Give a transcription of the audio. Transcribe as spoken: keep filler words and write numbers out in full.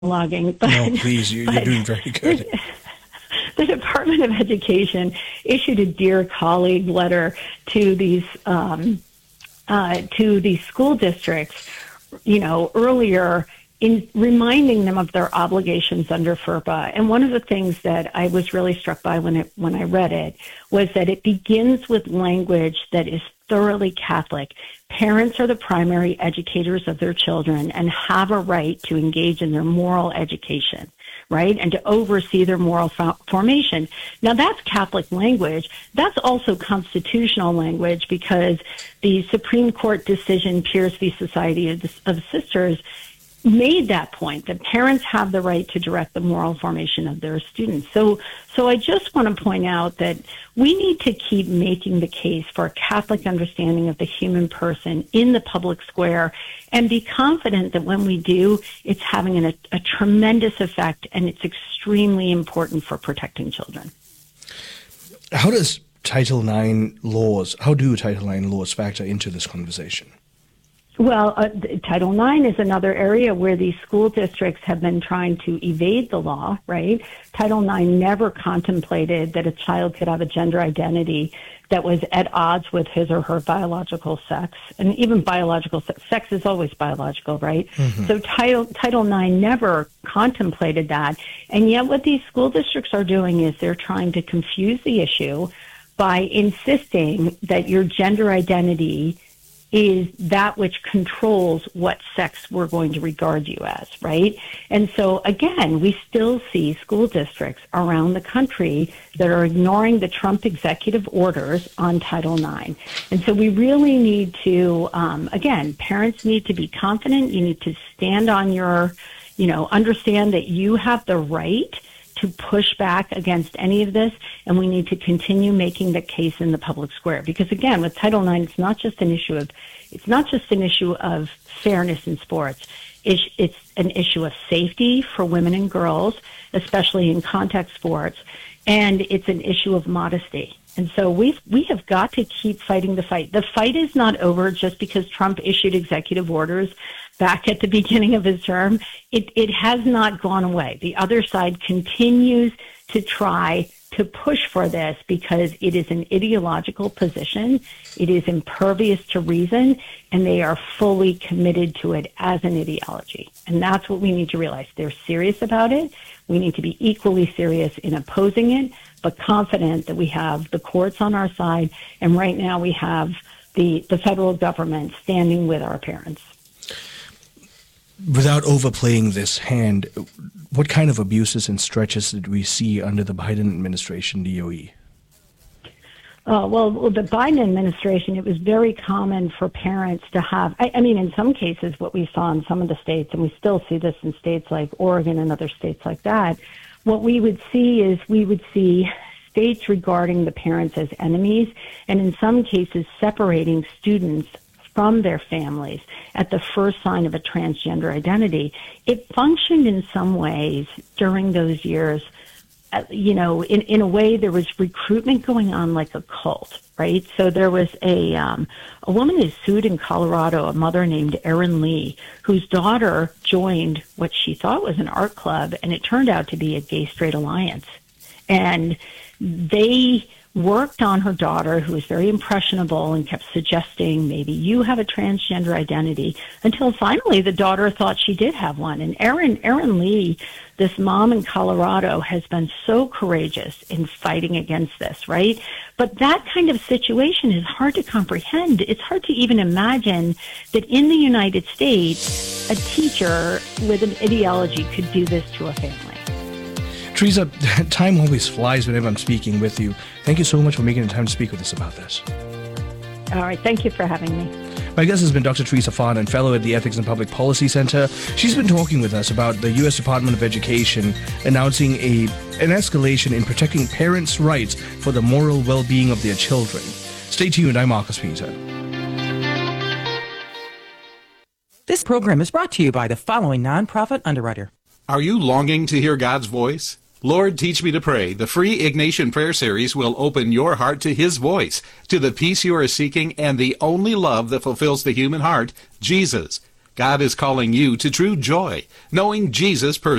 logging. But, no, please, you, you're doing very good. The Department of Education issued a Dear Colleague letter to these um, uh, to these school districts, you know, earlier, in reminding them of their obligations under FERPA. And one of the things that I was really struck by when it when I read it was that it begins with language that is thoroughly Catholic. Parents are the primary educators of their children and have a right to engage in their moral education, right, and to oversee their moral fo- formation. Now, that's Catholic language. That's also constitutional language, because the Supreme Court decision, Pierce v. Society of, of Sisters, made that point, that parents have the right to direct the moral formation of their students. So, so I just want to point out that we need to keep making the case for a Catholic understanding of the human person in the public square, and be confident that when we do, it's having an, a, a tremendous effect, and it's extremely important for protecting children. How does Title nine laws, how do Title nine laws factor into this conversation? Well, uh, Title nine is another area where these school districts have been trying to evade the law, right? Title nine never contemplated that a child could have a gender identity that was at odds with his or her biological sex. And even biological sex, sex is always biological, right? Mm-hmm. So Title, Title nine never contemplated that. And yet what these school districts are doing is they're trying to confuse the issue by insisting that your gender identity is that which controls what sex we're going to regard you as, right? And so, again, we still see school districts around the country that are ignoring the Trump executive orders on Title nine. And so we really need to, um, again, parents need to be confident. You need to stand on your, you know, understand that you have the right to push back against any of this, and we need to continue making the case in the public square. Because again, with Title nine, it's not just an issue of, it's not just an issue of fairness in sports. It's, it's an issue of safety for women and girls, especially in contact sports, and it's an issue of modesty. And so we we have got to keep fighting the fight. The fight is not over just because Trump issued executive orders back at the beginning of his term. It it has not gone away. The other side continues to try to push for this because it is an ideological position. It is impervious to reason, and they are fully committed to it as an ideology. And that's what we need to realize. They're serious about it. We need to be equally serious in opposing it, but confident that we have the courts on our side, and right now we have the, the federal government standing with our parents. Without overplaying this hand, what kind of abuses and stretches did we see under the Biden administration, D O E? Uh, well, the Biden administration, it was very common for parents to have, I, I mean, in some cases, what we saw in some of the states, and we still see this in states like Oregon and other states like that, what we would see is we would see states regarding the parents as enemies, and in some cases separating students from their families at the first sign of a transgender identity. It functioned in some ways during those years, uh, you know, in, in a way there was recruitment going on like a cult, right? So there was a um, a woman who sued in Colorado, a mother named Erin Lee, whose daughter joined what she thought was an art club, and it turned out to be a gay-straight alliance. And they worked on her daughter, who was very impressionable, and kept suggesting maybe you have a transgender identity, until finally the daughter thought she did have one. And Erin, Erin Lee, this mom in Colorado, has been so courageous in fighting against this, right? But that kind of situation is hard to comprehend. It's hard to even imagine that in the United States, a teacher with an ideology could do this to a family. Teresa, time always flies whenever I'm speaking with you. Thank you so much for making the time to speak with us about this. All right. Thank you for having me. My guest has been Doctor Teresa Farnan, fellow at the Ethics and Public Policy Center. She's been talking with us about the U S Department of Education announcing a an escalation in protecting parents' rights for the moral well-being of their children. Stay tuned. I'm Marcus Peter. This program is brought to you by the following nonprofit underwriter. Are you longing to hear God's voice? Lord, Teach Me to Pray, the free Ignatian Prayer Series will open your heart to His voice, to the peace you are seeking, and the only love that fulfills the human heart, Jesus. God is calling you to true joy, knowing Jesus personally.